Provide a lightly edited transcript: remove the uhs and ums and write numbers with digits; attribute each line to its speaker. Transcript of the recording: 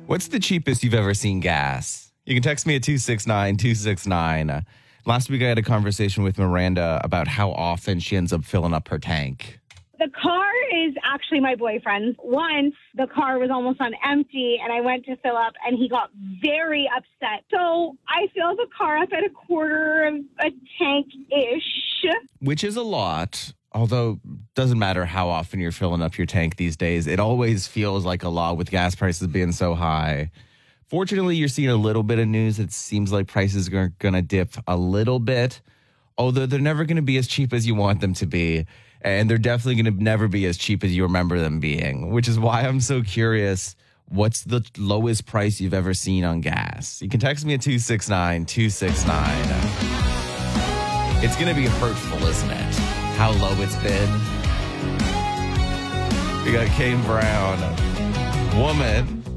Speaker 1: What's the cheapest you've ever seen gas? You can text me at 269-269. Last week I had a conversation with Miranda about how often she ends up filling up her tank.
Speaker 2: The car is actually my boyfriend's. Once the car was almost on empty and I went to fill up and he got very upset. So I filled the car up at a quarter of a tank-ish.
Speaker 1: Which is a lot, although doesn't matter how often you're filling up your tank these days. It always feels like a lot with gas prices being so high. Fortunately, you're seeing a little bit of news. It seems like prices are going to dip a little bit, although they're never going to be as cheap as you want them to be. And they're definitely going to never be as cheap as you remember them being, which is why I'm so curious. What's the lowest price you've ever seen on gas? You can text me at 269-269. It's going to be hurtful, isn't it? How low it's been. We got Kane Brown, Woman.